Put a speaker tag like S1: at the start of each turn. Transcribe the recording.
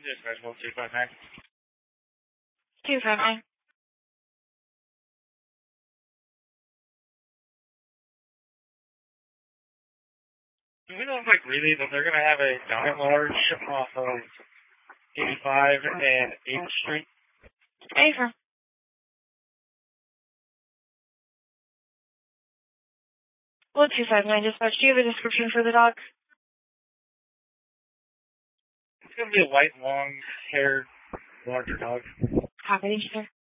S1: Dispatch 259.
S2: 259.
S1: Do we know, really that they're going to have a giant large off of 85 and 8th Street?
S2: Affirm. 259 dispatch. Do you have a description for the dog?
S1: It's going to be a white, long-haired, larger dog.
S2: Copy, thank you, sir.